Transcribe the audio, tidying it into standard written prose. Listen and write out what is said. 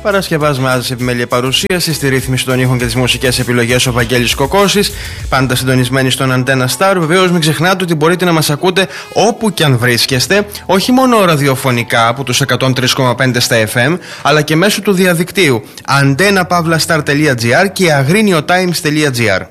Παρασκευάσμα σε επιμέλεια παρουσίαση, στη ρύθμιση των ήχων και τις μουσικές επιλογές ο Βαγγέλης Κοκώσης. Πάντα συντονισμένοι στον Αντένα Star. Βεβαίως, μην ξεχνάτε ότι μπορείτε να μας ακούτε όπου και αν βρίσκεστε, όχι μόνο ραδιοφωνικά από τους 103,5 στα FM, αλλά και μέσω του διαδικτύου antennapavlastar.gr και agriniotimes.gr.